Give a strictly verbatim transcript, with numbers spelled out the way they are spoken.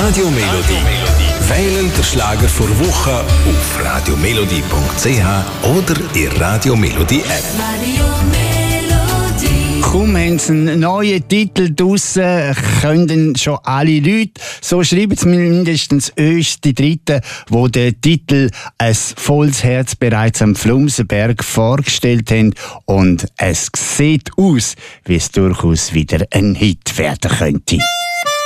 Radio Melodie. Wählen den Schlager vor Woche auf radiomelodie punkt c h oder in Radio Melodie App. Kaum haben sie einen neuen Titel draussen, können schon alle Leute, so schreiben es mindestens uns die Dritten, die den Titel «Ein volles Herz» bereits am Flumsenberg vorgestellt haben. Und es sieht aus, wie es durchaus wieder ein Hit werden könnte.